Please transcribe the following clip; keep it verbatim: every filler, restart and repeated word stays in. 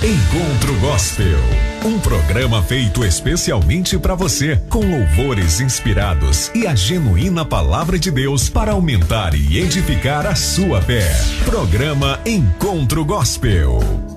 Encontro Gospel, um programa feito especialmente para você, com louvores inspirados e a genuína palavra de Deus para aumentar e edificar a sua fé. Programa Encontro Gospel.